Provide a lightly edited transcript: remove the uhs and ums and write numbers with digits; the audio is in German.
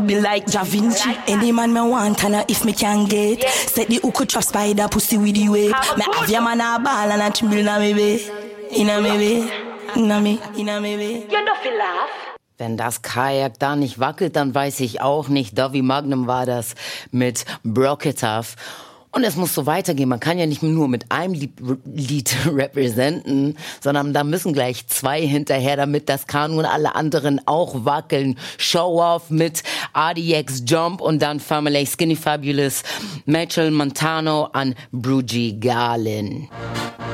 Be like Da Vinci, any man me want and if me can get. Set the hook trap spider pussy with the wave. Me have your man a ball and a chill inna me way. Inna me way, inna me way. You don't feel laugh. Wenn das Kajak da nicht wackelt, dann weiß ich auch nicht. Dovey Magnum war das mit Broke It Off. Und es muss so weitergehen. Man kann ja nicht nur mit einem Lied representen, sondern da müssen gleich 2 hinterher, damit das Kanu und alle anderen auch wackeln. Show Off mit RDX Jump und dann Family Skinny Fabulous, Mitchell Montano an Brugie Garlin.